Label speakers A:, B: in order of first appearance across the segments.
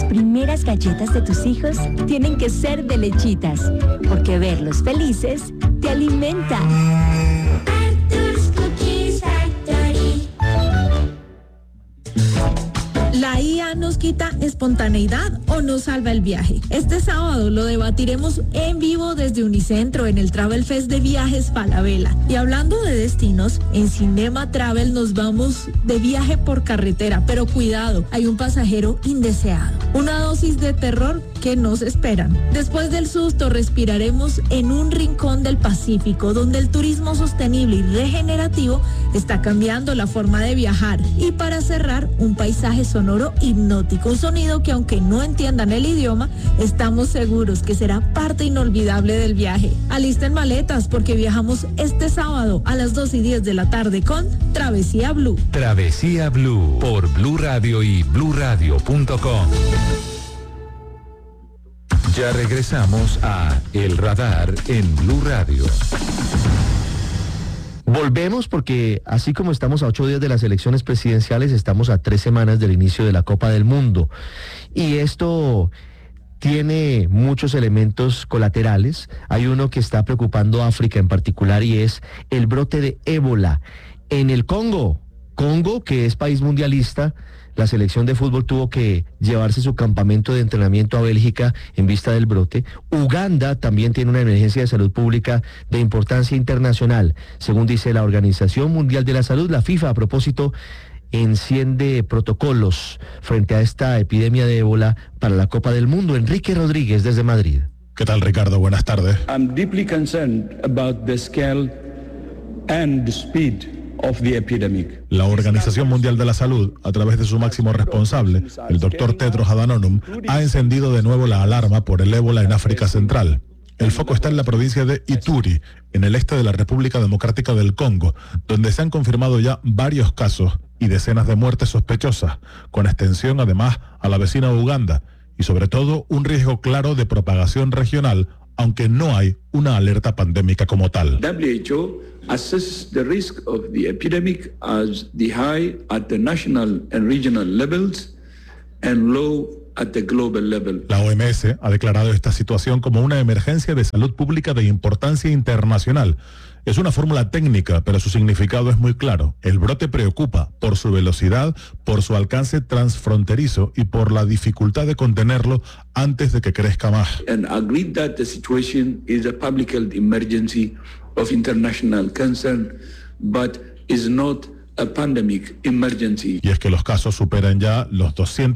A: primeras galletas de tus hijos tienen que ser de Lechitas, porque verlos felices te alimenta.
B: ¿La IA nos quita espontaneidad o nos salva el viaje? Este sábado lo debatiremos en vivo desde Unicentro en el Travel Fest de Viajes Falabella. Y hablando de destinos, en Cinema Travel nos vamos de viaje por carretera, pero cuidado, hay un pasajero indeseado. Una dosis de terror que nos esperan. Después del susto respiraremos en un rincón del Pacífico donde el turismo sostenible y regenerativo está cambiando la forma de viajar. Y para cerrar, un paisaje sonoro hipnótico, un sonido que aunque no entiendan el idioma, estamos seguros que será parte inolvidable del viaje. Alisten maletas porque viajamos este sábado a las 2:10 de la tarde con Travesía Blue.
C: Travesía Blue por Blue Radio y bluradio.com. Ya regresamos a El Radar en Blue Radio.
D: Volvemos porque así como estamos a 8 días de las elecciones presidenciales, estamos a 3 semanas del inicio de la Copa del Mundo. Y esto tiene muchos elementos colaterales. Hay uno que está preocupando a África en particular y es el brote de ébola en el Congo. Congo, que es país mundialista. La selección de fútbol tuvo que llevarse su campamento de entrenamiento a Bélgica en vista del brote. Uganda también tiene una emergencia de salud pública de importancia internacional. Según dice la Organización Mundial de la Salud, la FIFA, a propósito, enciende protocolos frente a esta epidemia de ébola para la Copa del Mundo. Enrique Rodríguez, desde Madrid.
E: ¿Qué tal, Ricardo? Buenas tardes.
F: I'm deeply concerned about the scale and the speed of the epidemic.
E: La Organización Mundial de la Salud, a través de su máximo responsable, el doctor Tedros Adhanom, ha encendido de nuevo la alarma por el ébola en África Central. El foco está en la provincia de Ituri, en el este de la República Democrática del Congo, donde se han confirmado ya varios casos y decenas de muertes sospechosas, con extensión además a la vecina Uganda, y sobre todo un riesgo claro de propagación regional, aunque no hay una alerta pandémica como tal.
F: WHO assesses the risk of the epidemic as the high at the national and regional levels and low at the global level.
E: La OMS ha declarado esta situación como una emergencia de salud pública de importancia internacional. Es una fórmula técnica, pero su significado es muy claro. El brote preocupa por su velocidad, por su alcance transfronterizo y por la dificultad de contenerlo antes de que crezca más.
F: And agreed that the situation is a public health emergency of international concern, but is not a pandemic emergency.
E: Y es que los casos superan ya los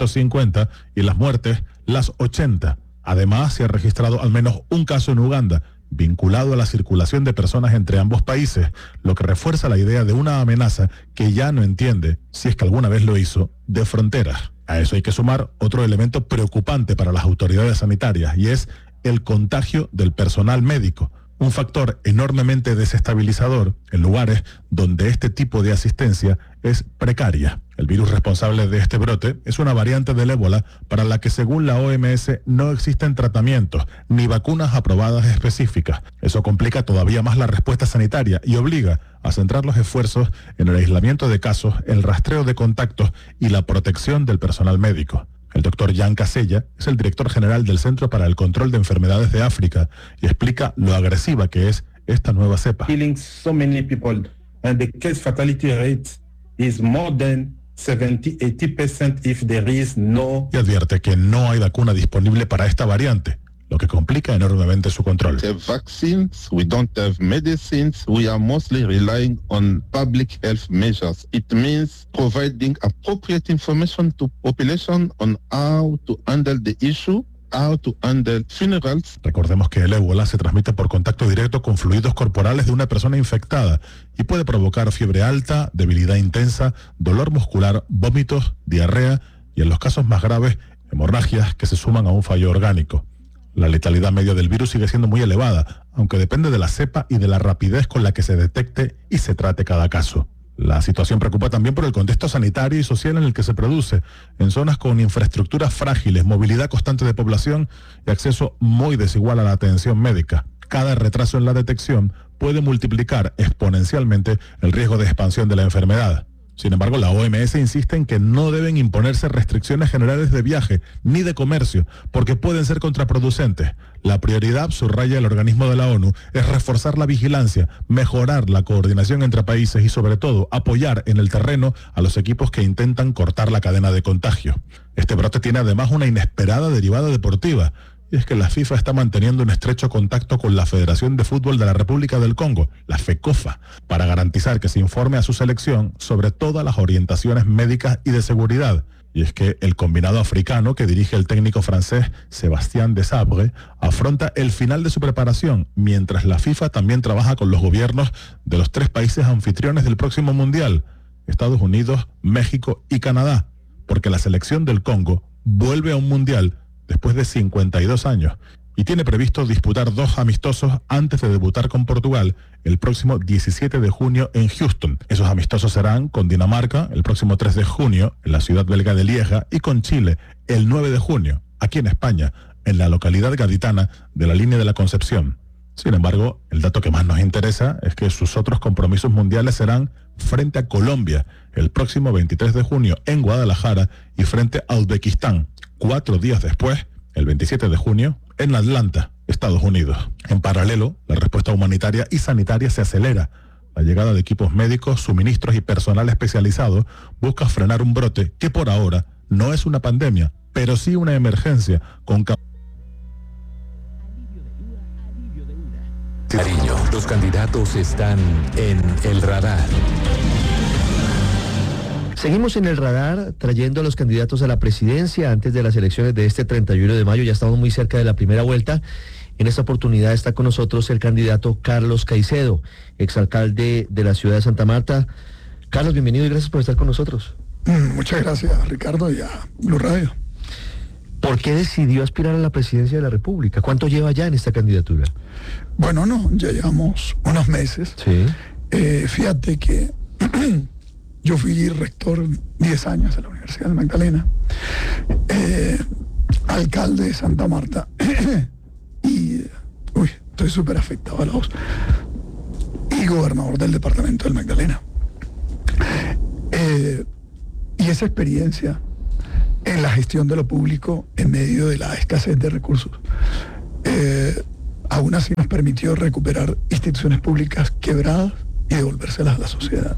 E: 250 y las muertes las 80. Además, se ha registrado al menos un caso en Uganda, vinculado a la circulación de personas entre ambos países, lo que refuerza la idea de una amenaza que ya no entiende, si es que alguna vez lo hizo, de fronteras. A eso hay que sumar otro elemento preocupante para las autoridades sanitarias, y es el contagio del personal médico, un factor enormemente desestabilizador en lugares donde este tipo de asistencia es precaria. El virus responsable de este brote es una variante del ébola para la que, según la OMS, no existen tratamientos ni vacunas aprobadas específicas. Eso complica todavía más la respuesta sanitaria y obliga a centrar los esfuerzos en el aislamiento de casos, el rastreo de contactos y la protección del personal médico. El doctor Jan Casella es el director general del Centro para el Control de Enfermedades de África y explica lo agresiva que es esta nueva cepa.
G: Killing so many people and the case fatality rate is more than 70-80% if there is no.
E: Y advierte que no hay vacuna disponible para esta variante, lo que complica enormemente su control.
H: We have vaccines, we don't have medicines, we are mostly relying on public health measures. It means providing appropriate information to population on how to handle the issue, how to handle funerals.
E: Recordemos que el ébola se transmite por contacto directo con fluidos corporales de una persona infectada y puede provocar fiebre alta, debilidad intensa, dolor muscular, vómitos, diarrea y, en los casos más graves, hemorragias que se suman a un fallo orgánico. La letalidad media del virus sigue siendo muy elevada, aunque depende de la cepa y de la rapidez con la que se detecte y se trate cada caso. La situación preocupa también por el contexto sanitario y social en el que se produce, en zonas con infraestructuras frágiles, movilidad constante de población y acceso muy desigual a la atención médica. Cada retraso en la detección puede multiplicar exponencialmente el riesgo de expansión de la enfermedad. Sin embargo, la OMS insiste en que no deben imponerse restricciones generales de viaje ni de comercio, porque pueden ser contraproducentes. La prioridad, subraya el organismo de la ONU, es reforzar la vigilancia, mejorar la coordinación entre países y, sobre todo, apoyar en el terreno a los equipos que intentan cortar la cadena de contagio. Este brote tiene además una inesperada derivada deportiva. Y es que la FIFA está manteniendo un estrecho contacto con la Federación de Fútbol de la República del Congo, la FECOFA, para garantizar que se informe a su selección sobre todas las orientaciones médicas y de seguridad. Y es que el combinado africano que dirige el técnico francés Sébastien Desabre afronta el final de su preparación, mientras la FIFA también trabaja con los gobiernos de los 3 países anfitriones del próximo Mundial, Estados Unidos, México y Canadá, porque la selección del Congo vuelve a un Mundial después de 52 años y tiene previsto disputar 2 amistosos antes de debutar con Portugal el próximo 17 de junio en Houston. Esos amistosos serán con Dinamarca el próximo 3 de junio en la ciudad belga de Lieja y con Chile el 9 de junio, aquí en España, en la localidad gaditana de la Línea de la Concepción. Sin embargo, el dato que más nos interesa es que sus otros compromisos mundiales serán frente a Colombia el próximo 23 de junio en Guadalajara y frente a Uzbekistán 4 días después, el 27 de junio, en Atlanta, Estados Unidos. En paralelo, la respuesta humanitaria y sanitaria se acelera. La llegada de equipos médicos, suministros y personal especializado busca frenar un brote que por ahora no es una pandemia, pero sí una emergencia con
C: Cariño, los candidatos están en el radar.
D: Seguimos en el radar trayendo a los candidatos a la presidencia antes de las elecciones de este 31 de mayo. Ya estamos muy cerca de la primera vuelta. En esta oportunidad está con nosotros el candidato Carlos Caicedo, exalcalde de la ciudad de Santa Marta. Carlos, bienvenido y gracias por estar con nosotros.
I: Muchas gracias, Ricardo, y a Blue Radio.
D: ¿Por qué decidió aspirar a la presidencia de la República? ¿Cuánto lleva ya en esta candidatura?
I: Bueno, ya llevamos unos meses.
D: Sí.
I: Fíjate que yo fui rector 10 años de la Universidad de Magdalena, alcalde de Santa Marta, y estoy súper afectado a la voz, y gobernador del departamento del Magdalena. Y esa experiencia en la gestión de lo público en medio de la escasez de recursos, aún así nos permitió recuperar instituciones públicas quebradas y devolvérselas a la sociedad.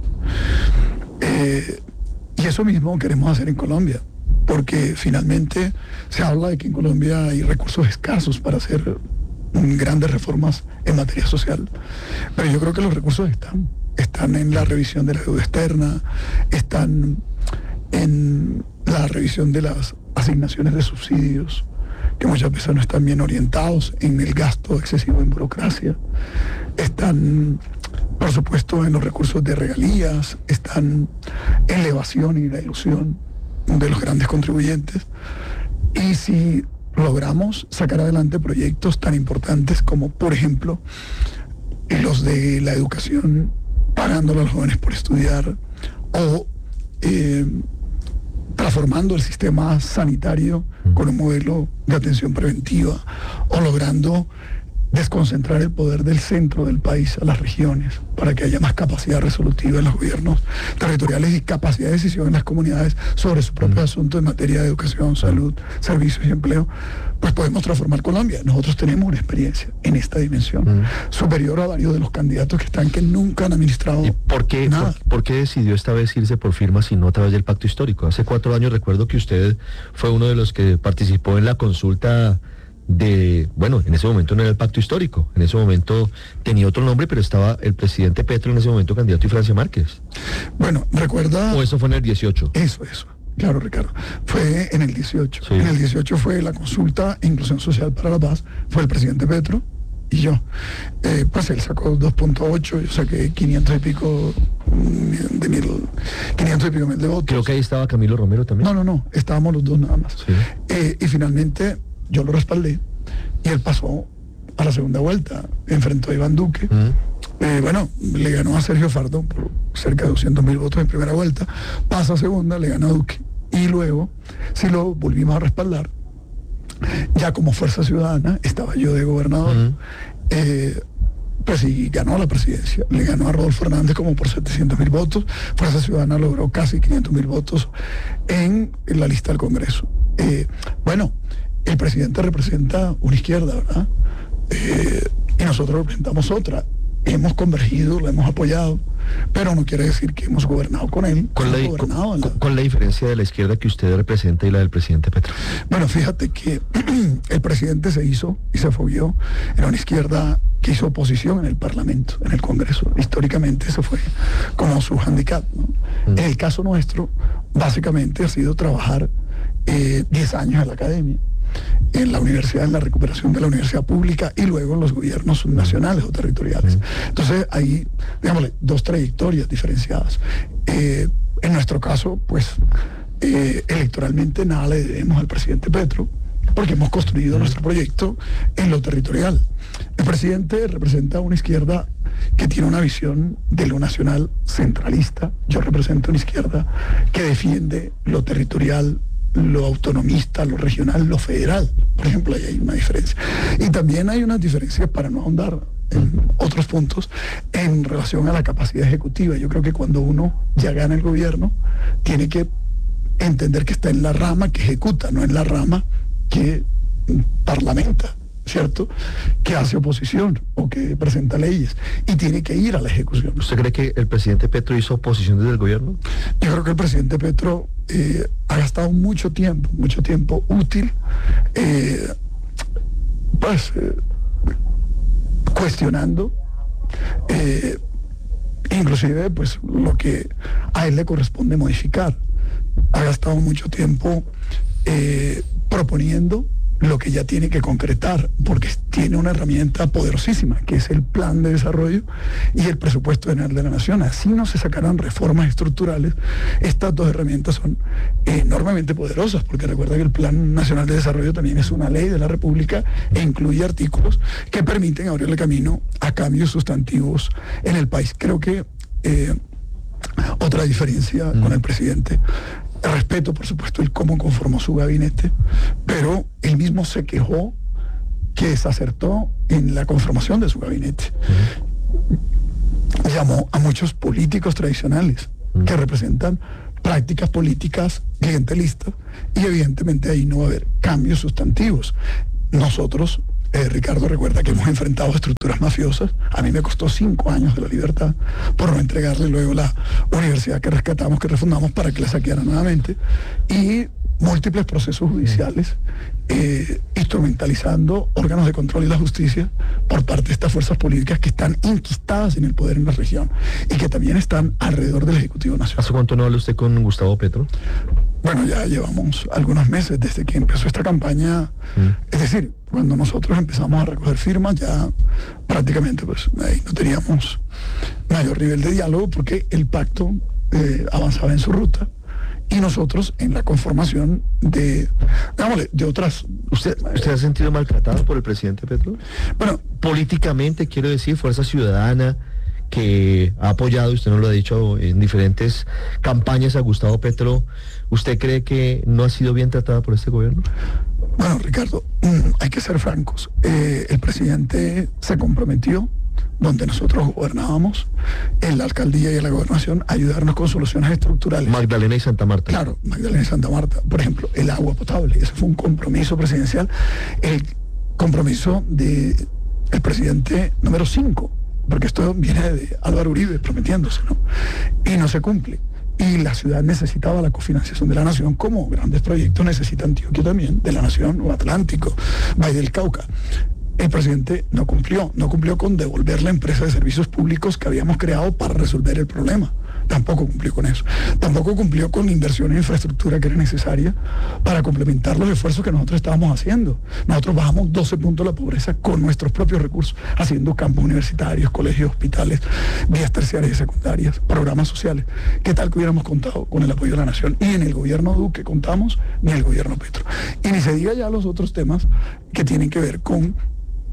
I: Y eso mismo queremos hacer en Colombia, porque finalmente se habla de que en Colombia hay recursos escasos para hacer grandes reformas en materia social, pero yo creo que los recursos están en la revisión de la deuda externa, están en la revisión de las asignaciones de subsidios, que muchas veces no están bien orientados, en el gasto excesivo en burocracia, están, por supuesto, en los recursos de regalías, están en la evasión y la ilusión de los grandes contribuyentes. Y si logramos sacar adelante proyectos tan importantes como, por ejemplo, los de la educación, pagándole a los jóvenes por estudiar, o transformando el sistema sanitario con un modelo de atención preventiva, o logrando desconcentrar el poder del centro del país a las regiones para que haya más capacidad resolutiva en los gobiernos territoriales y capacidad de decisión en las comunidades sobre su propio asunto en materia de educación, salud, servicios y empleo, pues podemos transformar Colombia. Nosotros tenemos una experiencia en esta dimensión superior a varios de los candidatos que nunca han administrado nada.
D: ¿Por qué decidió esta vez irse por firmas y no a través del pacto histórico? Hace 4 años recuerdo que usted fue uno de los que participó en la consulta en ese momento no era el pacto histórico, en ese momento tenía otro nombre, pero estaba el presidente Petro en ese momento candidato y Francia Márquez.
I: Bueno, recuerda...
D: ¿O eso fue en el 18?
I: Eso. Claro, Ricardo. Fue en el 18. Sí. En el 18 fue la consulta e inclusión social para la paz, fue el presidente Petro y yo. Pues él sacó 2.8, yo saqué 500 y pico mil de votos.
D: Creo que ahí estaba Camilo Romero también.
I: No, estábamos los dos nada más.
D: Sí.
I: Y finalmente yo lo respaldé y él pasó a la segunda vuelta, enfrentó a Iván Duque. Le ganó a Sergio Fardo por cerca de 200.000 votos en primera vuelta, pasa a segunda, le gana a Duque, y luego, si lo volvimos a respaldar, ya como Fuerza Ciudadana, estaba yo de gobernador, pues sí, ganó la presidencia. Le ganó a Rodolfo Hernández como por 700.000 votos. Fuerza Ciudadana logró casi 500.000 votos en la lista del Congreso. Bueno, el presidente representa una izquierda, ¿verdad? Y nosotros representamos otra. Hemos convergido, lo hemos apoyado, pero no quiere decir que hemos gobernado con él.
D: ¿Cuál es la diferencia de la izquierda que usted representa y la del presidente Petro?
I: Bueno, fíjate que el presidente se hizo y se fogueó. Era una izquierda que hizo oposición en el Parlamento, en el Congreso. Históricamente eso fue como su handicap, ¿no? En el caso nuestro, básicamente ha sido trabajar 10 años en la academia, en la universidad, en la recuperación de la universidad pública y luego en los gobiernos nacionales o territoriales. Entonces hay, digámosle, dos trayectorias diferenciadas. En nuestro caso, pues, electoralmente nada le debemos al presidente Petro, porque hemos construido nuestro proyecto en lo territorial. El presidente representa una izquierda que tiene una visión de lo nacional centralista. Yo represento una izquierda que defiende lo territorial, lo autonomista, lo regional, lo federal. Por ejemplo, ahí hay una diferencia. Y también hay unas diferencias, para no ahondar en otros puntos, en relación a la capacidad ejecutiva. Yo creo que cuando uno ya gana el gobierno, tiene que entender que está en la rama que ejecuta, no en la rama que parlamenta, ¿cierto? Que hace oposición o que presenta leyes, y tiene que ir a la ejecución.
D: ¿Usted cree que el presidente Petro hizo oposición desde el gobierno?
I: Yo creo que el presidente Petro ha gastado mucho tiempo útil, cuestionando, inclusive pues lo que a él le corresponde modificar. Ha gastado mucho tiempo proponiendo lo que ya tiene que concretar, porque tiene una herramienta poderosísima, que es el plan de desarrollo y el presupuesto general de la nación. Así no se sacarán reformas estructurales. Estas dos herramientas son enormemente poderosas, porque recuerda que el plan nacional de desarrollo también es una ley de la República e incluye artículos que permiten abrirle camino a cambios sustantivos en el país. Creo que otra diferencia con el presidente, respeto por supuesto el cómo conformó su gabinete, pero él mismo se quejó que desacertó en la conformación de su gabinete. Llamó a muchos políticos tradicionales que representan prácticas políticas clientelistas, y evidentemente ahí no va a haber cambios sustantivos. Nosotros, Ricardo, recuerda que hemos enfrentado estructuras mafiosas. A mí me costó 5 años de la libertad por no entregarle luego la universidad que rescatamos, que refundamos, para que la saquearan nuevamente, y múltiples procesos judiciales, instrumentalizando órganos de control y la justicia por parte de estas fuerzas políticas que están enquistadas en el poder en la región y que también están alrededor del Ejecutivo Nacional.
D: ¿Hace cuánto no habla usted con Gustavo Petro?
I: Bueno, ya llevamos algunos meses desde que empezó esta campaña. Es decir, cuando nosotros empezamos a recoger firmas, ya prácticamente pues ahí no teníamos mayor nivel de diálogo, porque el pacto avanzaba en su ruta y nosotros en la conformación de otras.
D: ¿Usted se ha sentido maltratado por el presidente Petro?
I: Bueno,
D: políticamente, quiero decir, Fuerza Ciudadana, que ha apoyado, usted nos lo ha dicho, en diferentes campañas a Gustavo Petro, ¿usted cree que no ha sido bien tratada por este gobierno?
I: Bueno, Ricardo, hay que ser francos. El presidente se comprometió, donde nosotros gobernábamos, en la alcaldía y en la gobernación, a ayudarnos con soluciones estructurales.
D: Magdalena y Santa Marta.
I: Claro, Magdalena y Santa Marta. Por ejemplo, el agua potable. Ese fue un compromiso presidencial. El compromiso del presidente número 5, porque esto viene de Álvaro Uribe prometiéndose, ¿no? Y no se cumple. Y la ciudad necesitaba la cofinanciación de la nación, como grandes proyectos necesita Antioquia también, de la nación, o Atlántico, Valle del Cauca. El presidente no cumplió con devolver la empresa de servicios públicos que habíamos creado para resolver el problema. Tampoco cumplió con eso. Tampoco cumplió con la inversión en infraestructura que era necesaria para complementar los esfuerzos que nosotros estábamos haciendo. Nosotros bajamos 12 puntos la pobreza con nuestros propios recursos, haciendo campos universitarios, colegios, hospitales, vías terciarias y secundarias, programas sociales. ¿Qué tal que hubiéramos contado con el apoyo de la nación? Y en el gobierno Duque contamos, ni el gobierno Petro. Y ni se diga ya los otros temas que tienen que ver con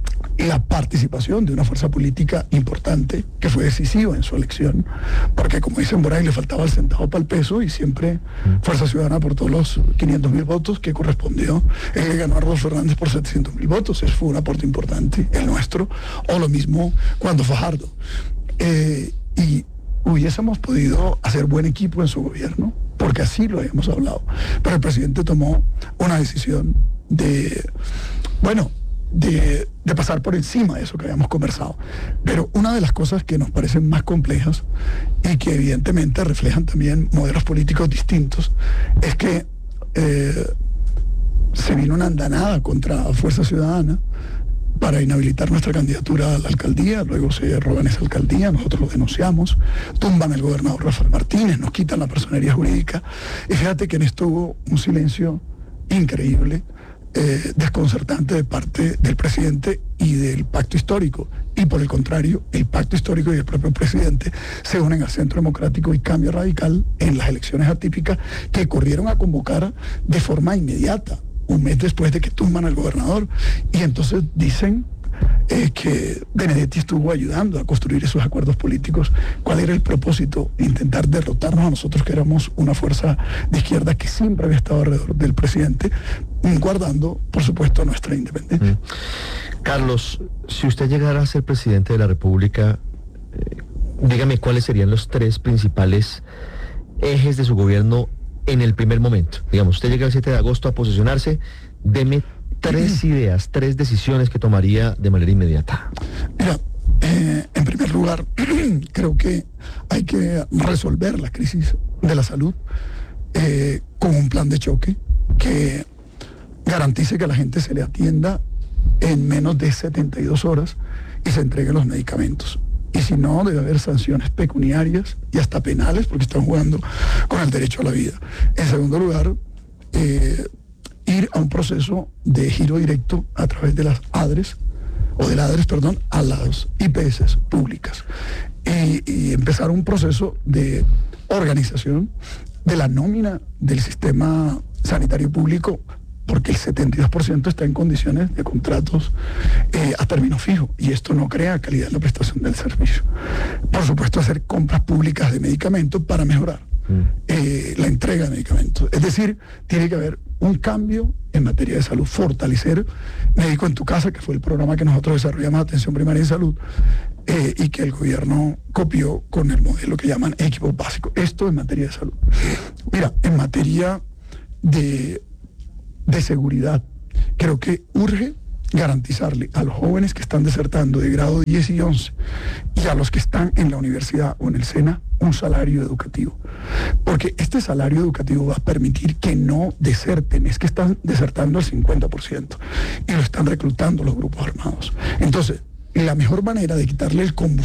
I: la participación de una fuerza política importante que fue decisiva en su elección, porque como dicen por ahí, le faltaba el centavo para el peso y siempre Fuerza Ciudadana aportó los 500.000 votos que correspondió. Él le ganó a Rodolfo Hernández por 700.000 votos, eso fue un aporte importante, el nuestro, o lo mismo cuando Fajardo. Y hubiésemos podido hacer buen equipo en su gobierno, porque así lo habíamos hablado, pero el presidente tomó una decisión de pasar por encima de eso que habíamos conversado. Pero una de las cosas que nos parecen más complejas y que evidentemente reflejan también modelos políticos distintos es que se vino una andanada contra Fuerza Ciudadana para inhabilitar nuestra candidatura a la alcaldía, luego se roban esa alcaldía, nosotros lo denunciamos, tumban al gobernador Rafael Martínez, nos quitan la personería jurídica, y fíjate que en esto hubo un silencio increíble, desconcertante de parte del presidente y del pacto histórico, y por el contrario, el pacto histórico y el propio presidente se unen al Centro Democrático y Cambio Radical en las elecciones atípicas que corrieron a convocar de forma inmediata, un mes después de que tumban al gobernador, y entonces dicen que Benedetti estuvo ayudando a construir esos acuerdos políticos. ¿Cuál era el propósito? Intentar derrotarnos a nosotros, que éramos una fuerza de izquierda que siempre había estado alrededor del presidente, guardando, por supuesto, nuestra independencia.
D: Carlos, si usted llegara a ser presidente de la República, dígame cuáles serían los 3 principales ejes de su gobierno en el primer momento. Digamos, usted llega el 7 de agosto a posicionarse, deme 3 ideas, 3 decisiones que tomaría de manera inmediata.
I: Mira, en primer lugar, creo que hay que resolver la crisis de la salud con un plan de choque que garantice que a la gente se le atienda en menos de 72 horas y se entreguen los medicamentos. Y si no, debe haber sanciones pecuniarias y hasta penales, porque están jugando con el derecho a la vida. En segundo lugar, ir a un proceso de giro directo a través de las ADRES, a las IPS públicas. Y empezar un proceso de organización de la nómina del sistema sanitario público, porque el 72% está en condiciones de contratos a término fijo, y esto no crea calidad en la prestación del servicio. Por supuesto, hacer compras públicas de medicamentos para mejorar la entrega de medicamentos. Es decir, tiene que haber un cambio en materia de salud, fortalecer Médico en tu Casa, que fue el programa que nosotros desarrollamos de atención primaria en salud, y que el gobierno copió con el modelo que llaman equipos básicos. Esto en materia de salud. Mira, en materia de seguridad, creo que urge garantizarle a los jóvenes que están desertando de grado 10 y 11 y a los que están en la universidad o en el SENA un salario educativo, porque este salario educativo va a permitir que no deserten. Es que están desertando el 50% y lo están reclutando los grupos armados. Entonces, la mejor manera de quitarle el combustible